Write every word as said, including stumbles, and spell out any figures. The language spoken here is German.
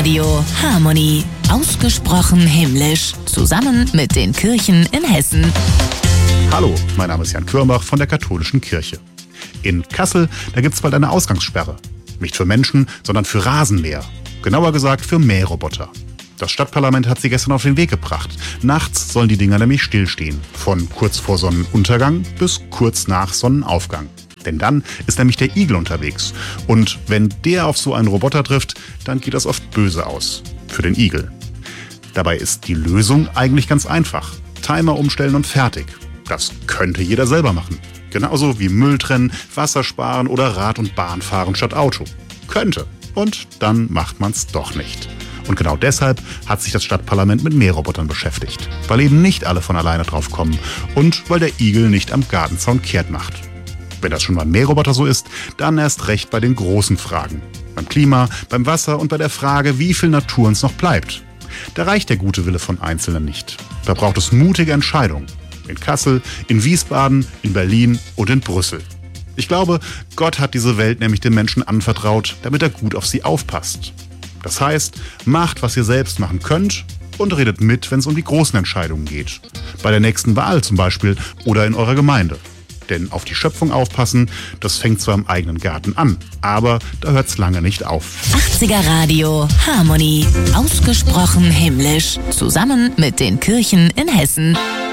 Radio Harmonie. Ausgesprochen himmlisch. Zusammen mit den Kirchen in Hessen. Hallo, mein Name ist Jan Kürmbach von der Katholischen Kirche. In Kassel, da gibt's bald eine Ausgangssperre. Nicht für Menschen, sondern für Rasenmäher. Genauer gesagt für Mähroboter. Das Stadtparlament hat sie gestern auf den Weg gebracht. Nachts sollen die Dinger nämlich stillstehen. Von kurz vor Sonnenuntergang bis kurz nach Sonnenaufgang. Denn dann ist nämlich der Igel unterwegs. Und wenn der auf so einen Roboter trifft, dann geht das oft böse aus. Für den Igel. Dabei ist die Lösung eigentlich ganz einfach. Timer umstellen und fertig. Das könnte jeder selber machen. Genauso wie Müll trennen, Wasser sparen oder Rad- und Bahn fahren statt Auto. Könnte. Und dann macht man's doch nicht. Und genau deshalb hat sich das Stadtparlament mit Mährobotern beschäftigt. Weil eben nicht alle von alleine drauf kommen. Und weil der Igel nicht am Gartenzaun kehrt macht. Wenn das schon beim Mähroboter so ist, dann erst recht bei den großen Fragen. Beim Klima, beim Wasser und bei der Frage, wie viel Natur uns noch bleibt. Da reicht der gute Wille von Einzelnen nicht. Da braucht es mutige Entscheidungen. In Kassel, in Wiesbaden, in Berlin und in Brüssel. Ich glaube, Gott hat diese Welt nämlich den Menschen anvertraut, damit er gut auf sie aufpasst. Das heißt, macht, was ihr selbst machen könnt und redet mit, wenn es um die großen Entscheidungen geht. Bei der nächsten Wahl zum Beispiel oder in eurer Gemeinde. Denn auf die Schöpfung aufpassen, das fängt zwar im eigenen Garten an, aber da hört's lange nicht auf. achtziger Radio Harmonie. Ausgesprochen himmlisch. Zusammen mit den Kirchen in Hessen.